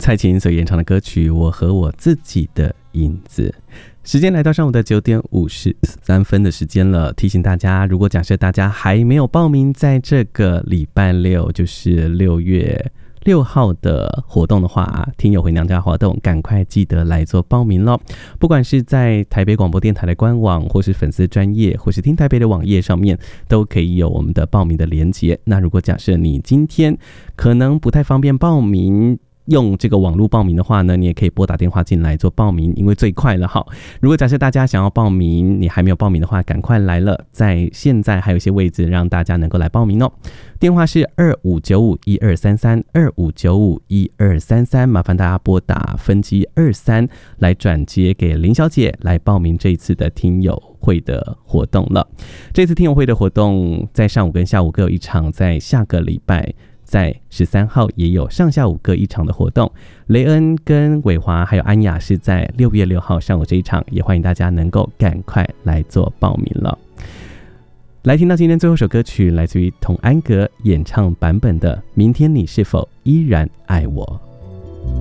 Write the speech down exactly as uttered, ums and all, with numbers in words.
蔡琴所演唱的歌曲《我和我自己的影子》。时间来到上午的九点五十三分的时间了，提醒大家，如果假设大家还没有报名在这个礼拜六，就是六月六号的活动的话，听友回娘家活动，赶快记得来做报名咯。不管是在台北广播电台的官网，或是粉丝专页，或是听台北的网页上面，都可以有我们的报名的连结。那如果假设你今天可能不太方便报名，用这个网络报名的话呢，你也可以拨打电话进来做报名，因为最快了哈。如果假设大家想要报名，你还没有报名的话，赶快来了，在现在还有一些位置让大家能够来报名哦。电话是二五九五一二三三 二五九五一二三三，麻烦大家拨打分机二三来转接给林小姐来报名这一次的听友会的活动了。这次听友会的活动在上午跟下午各有一场，在下个礼拜在十三号也有上下午各一场的活动，雷恩跟伟华还有安雅是在六月六号上午这一场，也欢迎大家能够赶快来做报名了。来听到今天最后一首歌曲，来自于童安格演唱版本的《明天你是否依然爱我》。